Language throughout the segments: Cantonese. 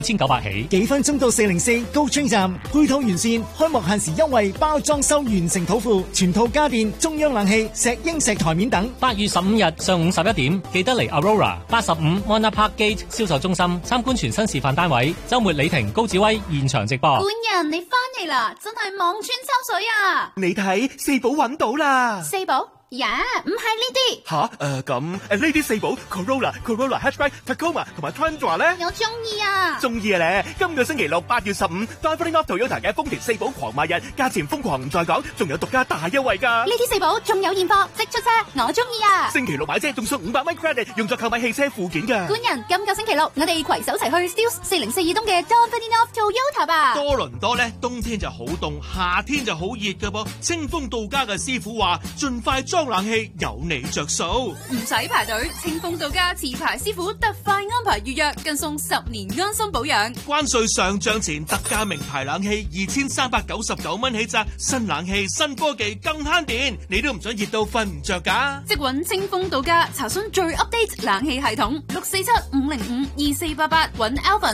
1900起， 幾分鐘到404高昌站，配套完善，開幕限時優惠包裝修完成土庫，全套家電、中央冷氣、石英石台面等。 8月15日上午11點，記得嚟 Aurora 85 Mona Park Gate 銷售中心參觀全新示範單位。週末李婷、高志威現場直播。 官人，你翻嚟啦，真係望穿秋水啊！ 你睇四寶揾到啦， 四寶？呀，唔係呢啲。 吓，咁呢啲四寶 Corolla、Hatchback、Tacoma 同埋 Tundra 咧， 我中意啊！ 中意啊咧！今個星期六8月15 ，Driving Up Toyota 嘅豐田四寶狂賣日，價錢瘋狂唔再講，仲有獨家大優惠㗎。 呢啲四寶仲有現貨，即出車，我中意啊！ 星期六買車仲送500蚊 credit，用作購買汽車附件㗎。 官人，今個星期六我哋攜手齊去 Steeles 404東嘅 Driving Up Toyota 吧。 多倫多咧，冬天就好凍，夏天就好熱㗎噃。清風到家嘅師傅話：盡快裝冷氣，有你着數， 唔使排隊。清風到家持牌師傅特快安排預約，更送10年安心保養。 關稅上漲前特價名牌冷氣2399蚊起咋，新冷氣新科技更慳電，你都唔想熱到瞓唔着㗎？ 即搵清風到家查詢最 update 冷氣系統647-505-2488，搵 Alvin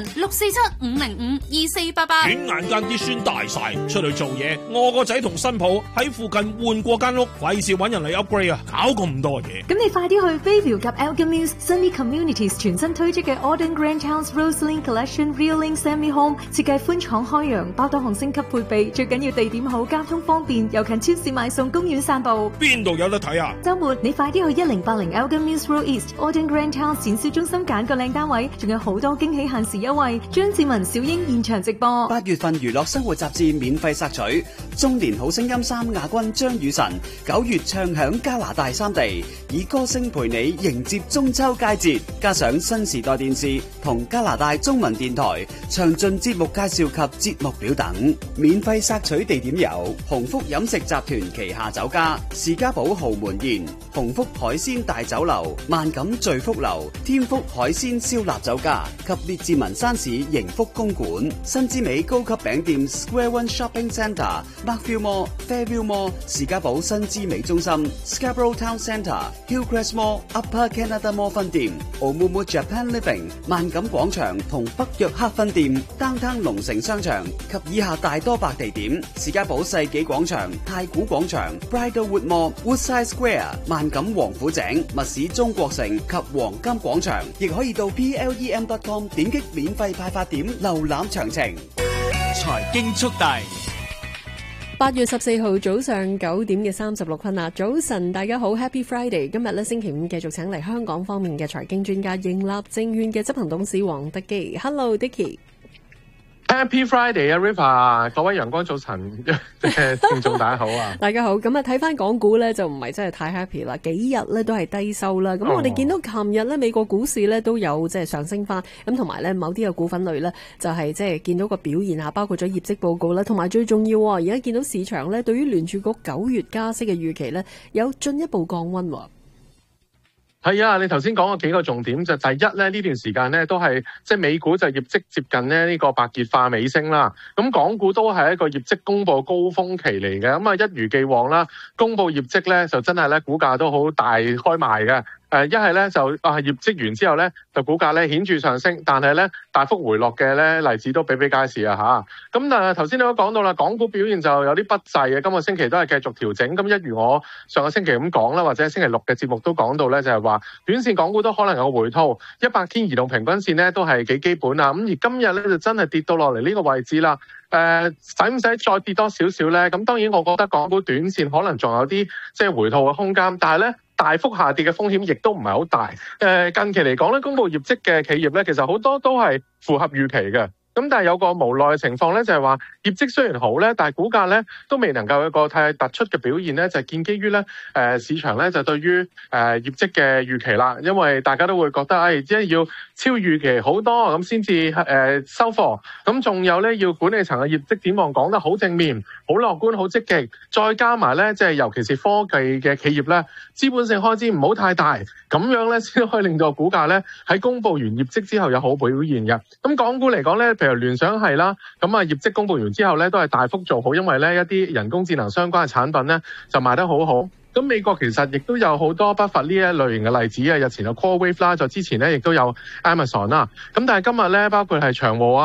647-505-2488。 轉眼間啲孫大晒，出去做嘢，我個仔同新抱喺附近換過間屋，費事搵人嚟 upgrade 啊，搞咁多嘢。 咁你快啲去 Bayview 及 Elgin Mills Sunny Communities 全新推出嘅 Auden Grand House Roseline Collection Realing Semi Home， 設計寬敞開揚，包多項升級配備，最緊要地點好，交通方便，又近超市買餸，公園散步。 邊度有得睇啊？ 週末你快啲去1080 Elgin Mills Road East Auden Grand House 展銷中心揀個靚單位，仲有好多驚喜限時優惠。張志文、小英現場直播。 8月份娛樂生活雜誌免費索取，中年好聲音3亞軍張雨晨9月唱響加拿大3地，以歌聲陪你迎接中秋佳節，加上新時代電視同加拿大中文電台詳盡節目介紹及節目表等。免費索取地點有鴻福飲食集團旗下酒家士嘉堡豪門宴、鴻福海鮮大酒樓、萬錦聚福樓、天福海鮮燒臘酒家及列治文山市盈福公館。新之美高級餅店 Square One Shopping Centre、Markville Mall、Fairview Mall、士嘉堡新之美中心、Scarborough Town Centre、Hillcrest Mall、Upper Canada Mall 分店、Omumu Japan Living、萬錦廣場同北約克分店、Downtown 龍城商場及以下大多百地點：士嘉堡世紀廣場、太古廣場、Bridlewood Mall、Woodside Square、萬錦王府井、密市中國城及黃金廣場，亦可以到 plem.com 點擊免費派發點瀏覽詳情。 財經速遞。 8月14號早上9點嘅36分啦，早晨大家好 ，Happy Friday！ 今日咧星期五繼續請嚟香港方面嘅財經專家英立證券嘅執行董事黃德基 ，Hello Dicky。Happy Friday 啊 River， 各位陽光早晨嘅聽眾大家好啊！ 大家好，咁啊睇翻港股咧就唔係真係太 happy 啦，幾日咧都係低收啦。咁我哋見到琴日咧美國股市咧都有即係上升翻，咁同埋咧某啲嘅股份類咧就係即係見到個表現啊，包括咗業績報告啦，同埋最重要而家見到市場咧對於聯儲局9月加息嘅預期咧有進一步降溫。 係啊，你頭先講嘅幾個重點就第一咧，呢段時間咧都係即係美股就業績接近咧呢個白熱化尾聲啦。咁港股都係一個業績公佈高峰期嚟嘅，咁啊一如既往啦，公佈業績咧就真係咧股價都好大開賣嘅。一係咧就業績完之後咧就股價咧顯著上升，但係咧大幅回落嘅咧例子都比比皆是啊嚇。咁但係頭先你都講到啦，港股表現就有啲不濟嘅，今個星期都係繼續調整。咁一如我上個星期咁講啦，或者星期六嘅節目都講到咧，就係話短線港股都可能有回吐，100天移動平均線咧都係幾基本啊。咁而今日咧就真係跌到落嚟呢個位置啦。使唔使再跌多少少咧？咁當然我覺得港股短線可能仲有啲即係回吐嘅空間，但係咧大幅下跌嘅風險亦都唔係好大。近期嚟講咧，公布業績嘅企業咧，其實好多都係符合預期嘅。咁但係有個無奈嘅情況咧，就係話業績雖然好咧，但係股價咧都未能夠有一個太突出嘅表現咧，就係建基於咧市場咧就對於業績嘅預期啦，因為大家都會覺得即係要超預期好多咁先至收貨，咁仲有咧要管理層嘅業績展望講得好正面、好樂觀、好積極，再加埋咧即係尤其是科技嘅企業咧，資本性開支唔好太大，咁樣咧先可以令到股價咧喺公佈完業績之後有好表現嘅。咁港股嚟講咧，譬如聯想係啦，咁業績公佈完之後咧，都係大幅做好，因為咧一啲人工智能相關嘅產品咧就賣得好好。 咁美國其實亦都有好多不乏呢一類型嘅例子啊，日前有 CoreWeave 啦，就之前咧亦都有 Amazon 啦。咁但係今日咧，包括係長和啊。